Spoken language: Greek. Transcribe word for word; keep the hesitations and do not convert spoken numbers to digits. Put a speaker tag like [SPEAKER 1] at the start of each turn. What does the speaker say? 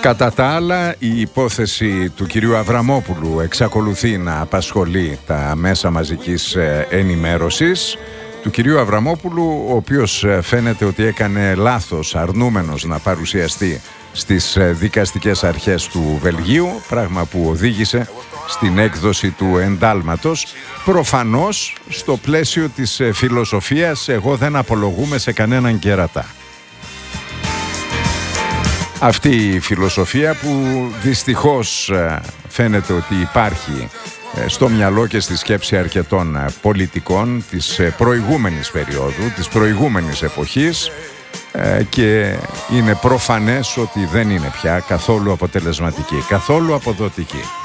[SPEAKER 1] Κατά τα άλλα, η υπόθεση του κυρίου Αβραμόπουλου εξακολουθεί να απασχολεί τα μέσα μαζικής ενημέρωσης. Του κυρίου Αβραμόπουλου, ο οποίος φαίνεται ότι έκανε λάθος αρνούμενος να παρουσιαστεί στις δικαστικές αρχές του Βελγίου, πράγμα που οδήγησε στην έκδοση του εντάλματος, προφανώς στο πλαίσιο της φιλοσοφίας «εγώ δεν απολογούμε σε κανέναν κερατά». Αυτή η φιλοσοφία που δυστυχώς φαίνεται ότι υπάρχει στο μυαλό και στη σκέψη αρκετών πολιτικών της προηγούμενης περίοδου, της προηγούμενης εποχής, και είναι προφανές ότι δεν είναι πια καθόλου αποτελεσματική, καθόλου αποδοτική.